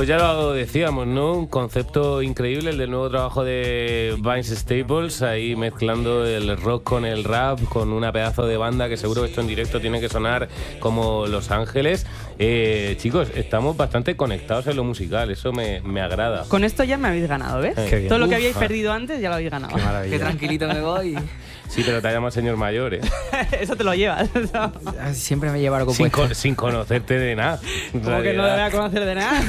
Pues ya lo decíamos, ¿no? Un concepto increíble, el del nuevo trabajo de Vince Staples, ahí mezclando el rock con el rap, con una pedazo de banda que seguro que esto en directo tiene que sonar como Los Ángeles. Chicos, estamos bastante conectados en lo musical, eso me agrada. Con esto ya me habéis ganado, ¿ves? Todo lo que habíais perdido antes ya lo habéis ganado. Qué maravilla. Qué tranquilito me voy. Sí, pero te ha llamado señor mayor, ¿eh? Eso te lo llevas. Siempre me lleva algo Sin, puesto. sin conocerte de nada. Como que no le voy a conocer de nada.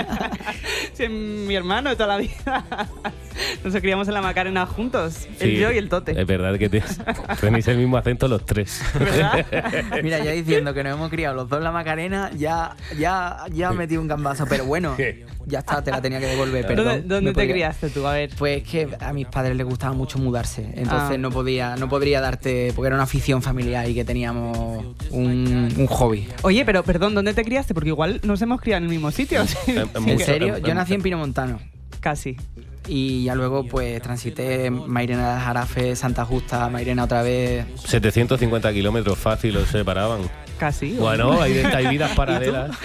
Si es mi hermano de toda la vida. Nos criamos en la Macarena juntos, Sí, yo y el Tote. Es verdad que tenéis el mismo acento los tres. ¿Verdad? Mira, ya diciendo que nos hemos criado los dos en la Macarena, ya metí un gambazo. Pero bueno, ya está, te la tenía que devolver. Perdón. ¿Dónde te criaste tú? A ver. Pues es que a mis padres les gustaba mucho mudarse. Entonces no podría darte, porque era una afición familiar y que teníamos un hobby. Oye, pero perdón, ¿dónde te criaste? Porque igual nos hemos criado en el mismo sitio. ¿En serio? Yo nací en Pinomontano. Casi. Y ya luego pues transité Mairena de Jarafe, Santa Justa, Mairena otra vez. 750 kilómetros fácil os separaban. Casi. Bueno, hay vidas paralelas.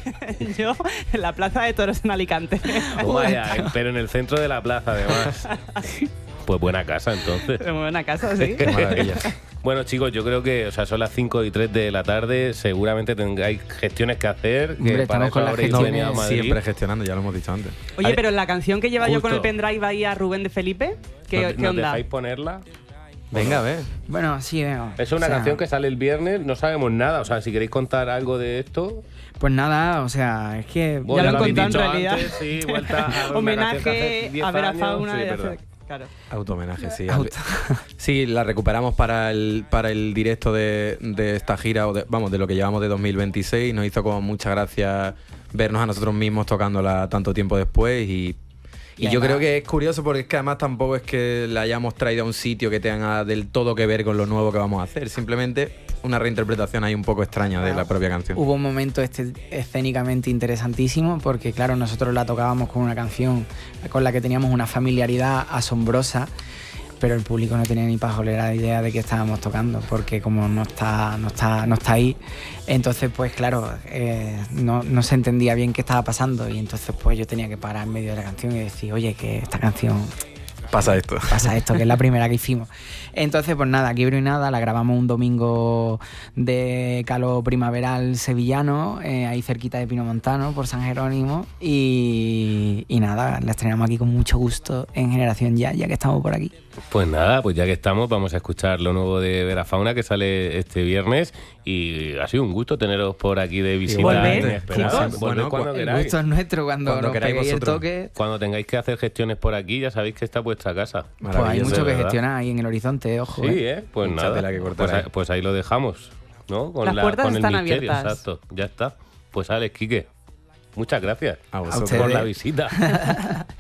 Yo en la plaza de toros en Alicante. Vaya, pero en el centro de la plaza además. Pues buena casa entonces. Buena casa, sí. Qué maravilla. Bueno, chicos, yo creo que son las 5:03 de la tarde. Seguramente tengáis gestiones que hacer. Hombre, Que estamos con las habréis gestiones venido a Madrid. Siempre gestionando, ya lo hemos dicho antes. Oye, pero la canción que lleva yo con el Justo. pendrive ahí a Rubén de Felipe, ¿qué ¿Nos onda? dejáis ponerla? Venga, a ver. Bueno, sí, venga. Es una canción que sale el viernes, no sabemos nada. O sea, si queréis contar algo de esto. Pues nada, o sea, es que... Bueno, Ya lo lo habéis encontré en dicho realidad. antes, sí, vuelta a una canción que Homenaje hace 10 a Vera años, Fauna. sí, de verdad. hace- Claro. Autohomenaje, sí. Auto. Sí, la recuperamos para el directo de esta gira, de lo que llevamos de 2026. Nos hizo como mucha gracia vernos a nosotros mismos tocándola tanto tiempo después y yo además- creo que es curioso porque es que además tampoco es que la hayamos traído a un sitio que tenga del todo que ver con lo nuevo que vamos a hacer. Simplemente una reinterpretación ahí un poco extraña de la propia canción. Hubo un momento escénicamente interesantísimo porque, claro, nosotros la tocábamos con una canción con la que teníamos una familiaridad asombrosa, pero el público no tenía ni pajolera idea de qué estábamos tocando porque como no está ahí, entonces pues claro, no se entendía bien qué estaba pasando y entonces pues yo tenía que parar en medio de la canción y decir, oye, que esta canción... Pasa esto. Pasa esto, que es la primera que hicimos. Entonces, pues nada, quiebro y nada, la grabamos un domingo de calor primaveral sevillano, ahí cerquita de Pinomontano, por San Jerónimo. Y nada, la estrenamos aquí con mucho gusto en Generación Ya que estamos por aquí. Pues nada, pues ya que estamos, vamos a escuchar lo nuevo de Vera Fauna que sale este viernes. Y ha sido un gusto teneros por aquí de visita. Volver, inesperada. chicos. Volver Bueno, cuando El queráis. gusto es nuestro cuando Cuando nos queráis peguéis el vosotros. toque. Cuando tengáis que hacer gestiones por aquí, ya sabéis que está vuestra casa. Pues hay Maravilloso, mucho que ¿verdad? gestionar ahí en el horizonte, ojo. Sí, Pues Mucha nada. tela que cortar Pues, ahí. pues ahí lo dejamos, ¿no? Con Las puertas con el están misterio, abiertas. exacto. Ya está. Pues Alex, Quique, muchas gracias A vosotros. ustedes. por la visita.